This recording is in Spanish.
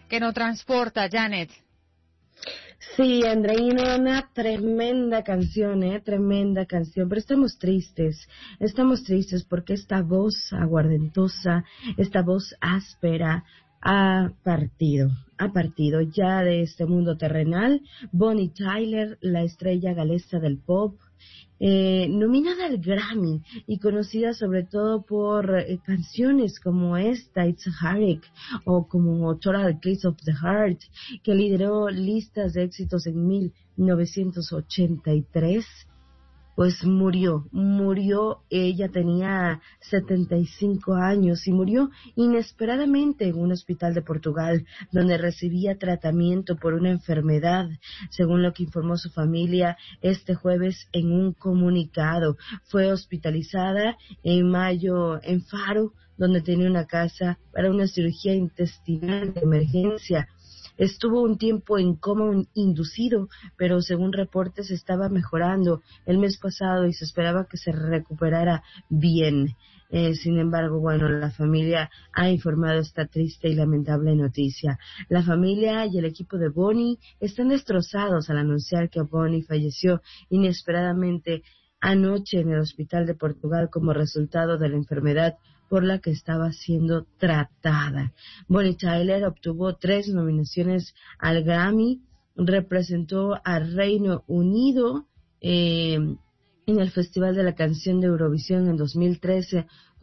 que nos transporta, Janet. Sí, Andreina, una tremenda canción, pero estamos tristes porque esta voz aguardentosa, esta voz áspera, ha partido ya de este mundo terrenal. Bonnie Tyler, la estrella galesa del pop, nominada al Grammy y conocida sobre todo por canciones como esta, It's a Heartache, o como Total Case of the Heart, que lideró listas de éxitos en 1983. Pues murió, ella tenía 75 años y murió inesperadamente en un hospital de Portugal, donde recibía tratamiento por una enfermedad, según lo que informó su familia este jueves en un comunicado. Fue hospitalizada en mayo en Faro, donde tenía una casa para una cirugía intestinal de emergencia. Estuvo un tiempo en coma inducido, pero según reportes estaba mejorando el mes pasado y se esperaba que se recuperara bien. Sin embargo, bueno, la familia ha informado esta triste y lamentable noticia. La familia y el equipo de Bonnie están destrozados al anunciar que Bonnie falleció inesperadamente anoche en el hospital de Portugal como resultado de la enfermedad por la que estaba siendo tratada. Bonnie Tyler obtuvo 3 nominaciones al Grammy, representó al Reino Unido en el Festival de la Canción de Eurovisión en 2013